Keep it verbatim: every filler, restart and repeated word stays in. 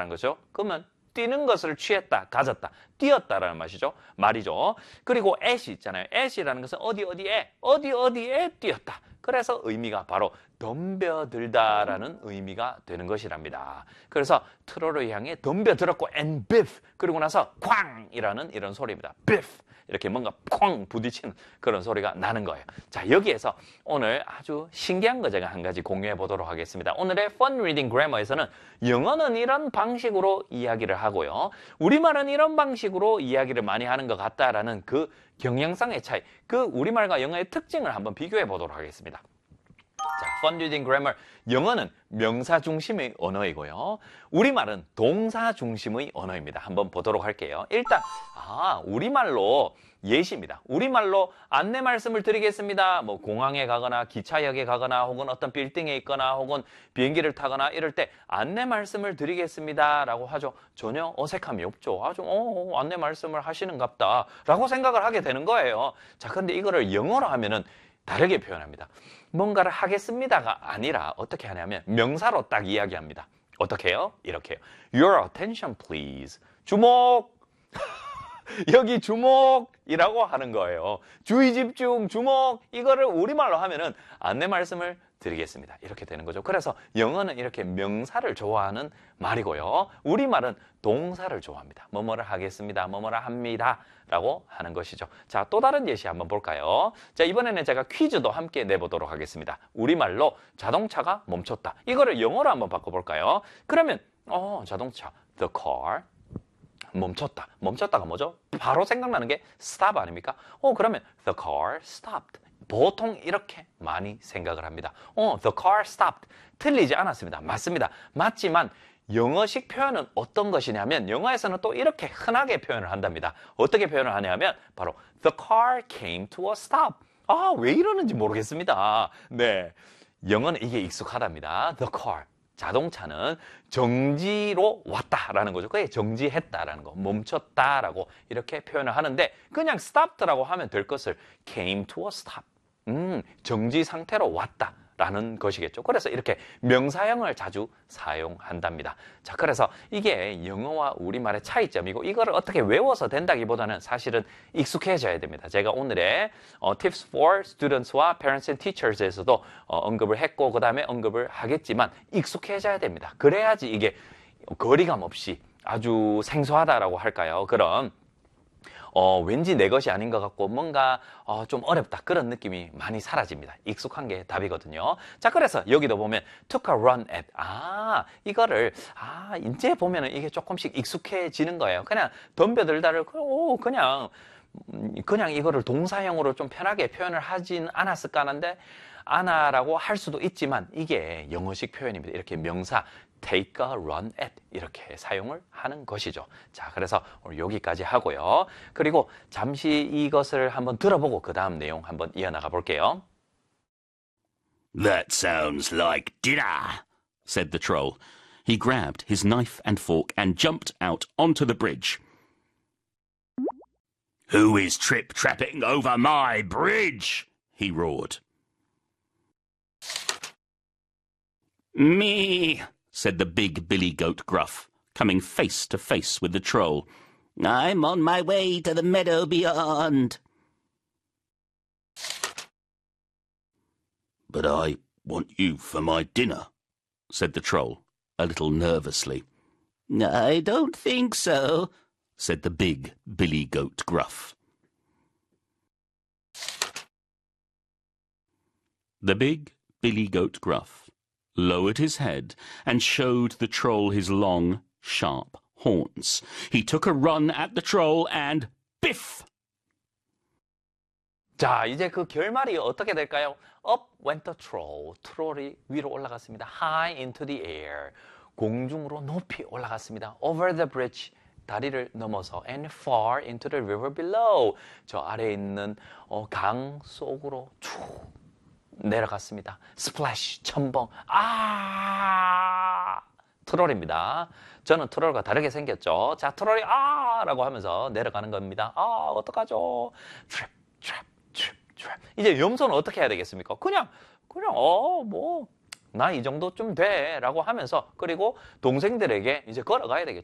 뛰었다라는 거죠. 그러면 뛰는 것을 취했다, 가졌다, 뛰었다라는 맛이죠. 말이죠. 그리고 at이 있잖아요. at이라는 것은 어디 어디에, 어디 어디에 뛰었다. 그래서 의미가 바로 덤벼들다라는 의미가 되는 것이랍니다. 그래서 트롤을 향해 덤벼들었고 and biff 그리고 나서 쾅이라는 이런 소리입니다. biff 이렇게 뭔가 쾅 부딪히는 그런 소리가 나는 거예요. 자, 여기에서 오늘 아주 신기한 거 제가 한 가지 공유해 보도록 하겠습니다. 오늘의 Fun Reading Grammar에서는 영어는 이런 방식으로 이야기를 하고요. 우리말은 이런 방식으로 이야기를 많이 하는 것 같다라는 그 경향성의 차이, 그 우리말과 영어의 특징을 한번 비교해 보도록 하겠습니다. 자, Fun Reading Grammar. 영어는 명사 중심의 언어이고요. 우리말은 동사 중심의 언어입니다. 한번 보도록 할게요. 일단, 아, 우리말로 예시입니다. 우리말로 안내 말씀을 드리겠습니다. 뭐 공항에 가거나 기차역에 가거나 혹은 어떤 빌딩에 있거나 혹은 비행기를 타거나 이럴 때 안내 말씀을 드리겠습니다 라고 하죠. 전혀 어색함이 없죠. 아주 어, 안내 말씀을 하시는갑다 라고 생각을 하게 되는 거예요. 자, 근데 이거를 영어로 하면은 다르게 표현합니다. 뭔가를 하겠습니다가 아니라 어떻게 하냐면 명사로 딱 이야기합니다. 어떻게 해요? 이렇게 해요. Your attention please. 주목! 여기 주목이라고 하는 거예요. 주의 집중, 주목. 이거를 우리말로 하면은 안내 말씀을 드리겠습니다. 이렇게 되는 거죠. 그래서 영어는 이렇게 명사를 좋아하는 말이고요. 우리말은 동사를 좋아합니다. 뭐뭐를 하겠습니다. 뭐뭐를 합니다. 라고 하는 것이죠. 자, 또 다른 예시 한번 볼까요? 자, 이번에는 제가 퀴즈도 함께 내보도록 하겠습니다. 우리말로 자동차가 멈췄다. 이거를 영어로 한번 바꿔볼까요? 그러면 어, 자동차, the car. 멈췄다. 멈췄다가 뭐죠? 바로 생각나는 게 stop 아닙니까? 어, 그러면 the car stopped. 보통 이렇게 많이 생각을 합니다. 어, the car stopped. 틀리지 않았습니다. 맞습니다. 맞지만 영어식 표현은 어떤 것이냐면 영어에서는 또 이렇게 흔하게 표현을 한답니다. 어떻게 표현을 하냐면 바로 the car came to a stop. 아, 왜 이러는지 모르겠습니다. 네, 영어는 이게 익숙하답니다. the car. 자동차는 정지로 왔다라는 거죠. 그게 정지했다라는 거, 멈췄다라고 이렇게 표현을 하는데 그냥 stopped라고 하면 될 것을 came to a stop. 음, 정지 상태로 왔다라는 것이겠죠. 그래서 이렇게 명사형을 자주 사용한답니다. 자, 그래서 이게 영어와 우리말의 차이점이고 이거를 어떻게 외워서 된다기보다는 사실은 익숙해져야 됩니다. 제가 오늘의 어, Tips for Students와 Parents and Teachers에서도 어, 언급을 했고 그 다음에 언급을 하겠지만 익숙해져야 됩니다. 그래야지 이게 거리감 없이 아주 생소하다라고 할까요? 그런 어, 왠지 내 것이 아닌 것 같고 뭔가 어, 좀 어렵다 그런 느낌이 많이 사라집니다. 익숙한 게 답이거든요. 자, 그래서 여기도 보면 took a run at. 아, 이거를 아, 이제 보면은 이게 조금씩 익숙해지는 거예요. 그냥 덤벼들다를 오, 그냥 그냥 이거를 동사형으로 좀 편하게 표현을 하진 않았을까 하는데 아나라고 할 수도 있지만 이게 영어식 표현입니다. 이렇게 명사 take a run at 이렇게 사용을 하는 것이죠. 자, 그래서 오늘 여기까지 하고요. 그리고 잠시 이것을 한번 들어보고 그 다음 내용 한번 이어나가 볼게요. That sounds like dinner, said the troll. He grabbed his knife and fork and jumped out onto the bridge. Who is trip-trapping over my bridge? He roared. Me, said the big billy goat Gruff, coming face to face with the troll. I'm on my way to the meadow beyond. But I want you for my dinner, said the troll, a little nervously. I don't think so, said the big billy goat Gruff. The big billy goat Gruff lowered his head and showed the troll his long, sharp horns. He took a run at the troll and biff! 자, 이제 그 결말이 어떻게 될까요? Up went the troll. 트롤이 위로 올라갔습니다. High into the air. 공중으로 높이 올라갔습니다. Over the bridge. 다리를 넘어서 and far into the river below. 저 아래에 있는 어, 강 속으로 쭉 내려갔습니다. 스플래시, 첨벙. 아! 트롤입니다. 저는 트롤과 다르게 생겼죠. 자, 트롤이 아! 라고 하면서 내려가는 겁니다. 아, 어떡하죠? 트랩, 트랩, 트랩, 트랩. 이제 염소는 어떻게 해야 되겠습니까? 그냥, 그냥, 어, 뭐, 나 이 정도쯤 돼 라고 하면서 그리고 동생들에게 이제 걸어가야 되겠죠.